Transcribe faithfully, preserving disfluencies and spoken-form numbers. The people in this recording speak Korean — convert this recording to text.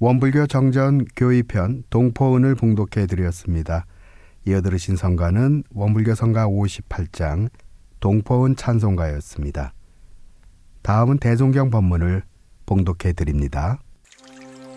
원불교 정전 교의편 동포은을 봉독해 드렸습니다. 이어 들으신 성가는 원불교 성가 오십팔 장 동포은 찬송가였습니다. 다음은 대종경 법문을 봉독해 드립니다.